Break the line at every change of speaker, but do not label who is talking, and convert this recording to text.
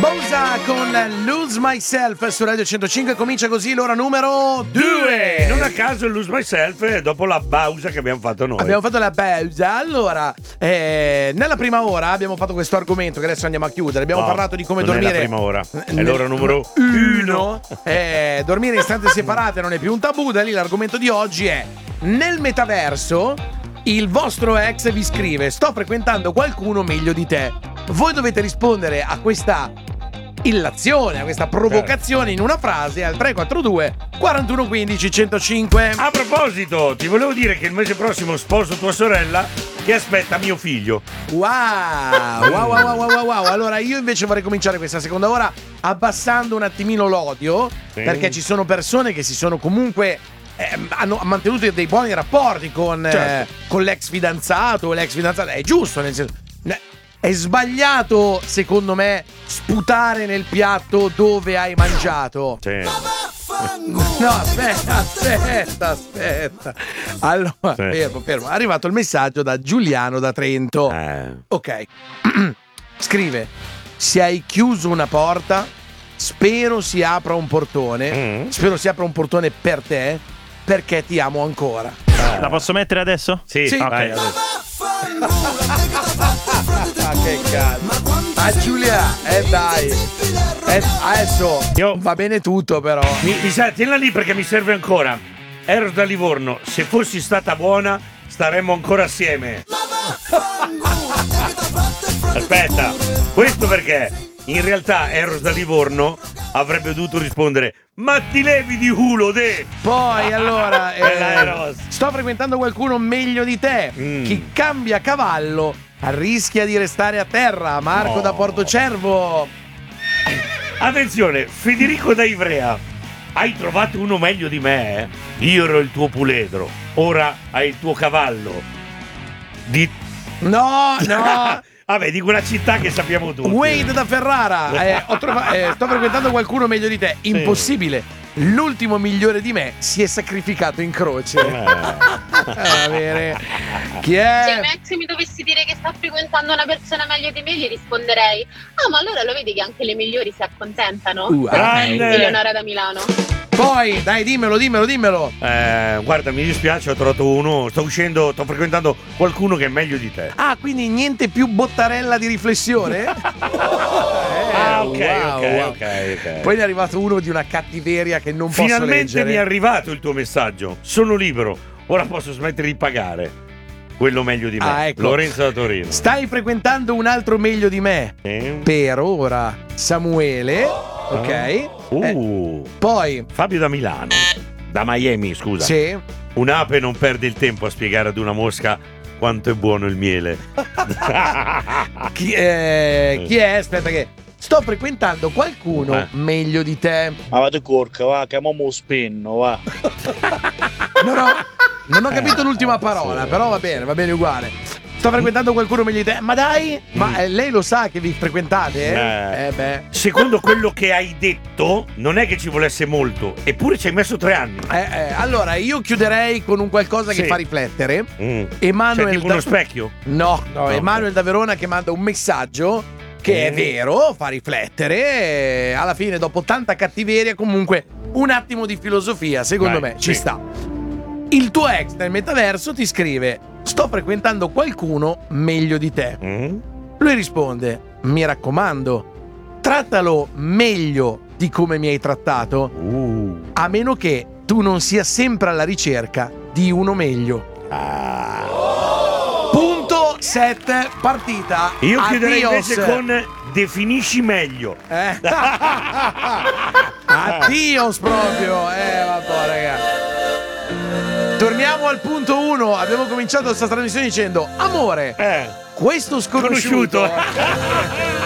Bowser con Lose Myself su Radio 105. Comincia così l'ora numero 2.
Non a caso Lose Myself dopo la pausa che abbiamo fatto noi.
Abbiamo fatto la pausa. Allora, nella prima ora abbiamo fatto questo argomento che adesso andiamo a chiudere. Abbiamo parlato di come
non
dormire.
È la prima ora, è l'ora numero 1.
Dormire in stanze separate non è più un tabù. Da lì l'argomento di oggi è: nel metaverso il vostro ex vi scrive: sto frequentando qualcuno meglio di te. Voi dovete rispondere a questa illazione, a questa provocazione in una frase al 342 41 15 105.
A proposito, ti volevo dire che il mese prossimo sposo tua sorella che aspetta mio figlio.
Wow. Allora io invece vorrei cominciare questa seconda ora abbassando un attimino l'odio, perché ci sono persone che si sono comunque hanno mantenuto dei buoni rapporti con l'ex fidanzato o l'ex fidanzata. È giusto, nel senso, è sbagliato secondo me sputare nel piatto dove hai mangiato. No, aspetta. Allora, fermo. È arrivato il messaggio da Giuliano da Trento. Ok. Scrive: se hai chiuso una porta, spero si apra un portone. Spero si apra un portone per te, perché ti amo ancora.
La posso mettere adesso?
Sì.
Ok.
Vai, adesso.
Che cazzo. Giulia, dai. Adesso va bene tutto, però.
Mi sa, tienila lì perché mi serve ancora. Eros da Livorno, se fossi stata buona staremmo ancora assieme. Aspetta, questo perché in realtà Eros da Livorno avrebbe dovuto rispondere: ma ti levi di culo de.
Poi allora sto frequentando qualcuno meglio di te. Chi cambia cavallo rischia di restare a terra. Marco da Portocervo.
Attenzione, Federico da Ivrea: hai trovato uno meglio di me? Io ero il tuo puledro, ora hai il tuo cavallo.
No.
Vabbè, di quella città che sappiamo tutti.
Wade da Ferrara. Sto frequentando qualcuno meglio di te. Impossibile. L'ultimo migliore di me si è sacrificato in croce. Chi è?
Se Max mi dovessi dire che sta frequentando una persona meglio di me, gli risponderei: ah, ma allora lo vedi che anche le migliori si accontentano? Eleonora da Milano.
Poi, dai, dimmelo.
Guarda, mi dispiace, ho trovato uno. Sto frequentando qualcuno che è meglio di te.
Ah, quindi niente più bottarella di riflessione?
Ok.
Poi ne è arrivato uno di una cattiveria che non posso leggere.
Finalmente mi è arrivato il tuo messaggio. Sono libero. Ora posso smettere di pagare quello meglio di me.
Ecco.
Lorenzo da Torino.
Stai frequentando un altro meglio di me. Per ora Samuele. Ok. Poi
Fabio da Milano. Da Miami, scusa.
Sì.
Un'ape non perde il tempo a spiegare ad una mosca quanto è buono il miele.
Chi è? Aspetta che sto frequentando qualcuno meglio di te.
Ma vado corca, va, chiamiamo spinno, va.
Non ho capito l'ultima parola, però va bene uguale. Sto frequentando qualcuno meglio di te. Ma dai, ma lei lo sa che vi frequentate?
Secondo quello che hai detto, non è che ci volesse molto, eppure ci hai messo 3 anni.
Allora, io chiuderei con un qualcosa che fa riflettere. Emanuele,
tipo uno specchio?
No, Emanuele da Verona che manda un messaggio che è vero, fa riflettere. Alla fine, dopo tanta cattiveria, comunque un attimo di filosofia, secondo me, ci sta. Il tuo ex nel metaverso ti scrive: sto frequentando qualcuno meglio di te. Lui risponde: mi raccomando, trattalo meglio di come mi hai trattato, a meno che tu non sia sempre alla ricerca di uno meglio. Punto 7, partita.
Io chiuderei
Adios.
invece con definisci meglio.
Adios proprio. Vabbè, ragazzi. Torniamo al punto 1. Abbiamo cominciato questa trasmissione dicendo: amore, questo sconosciuto.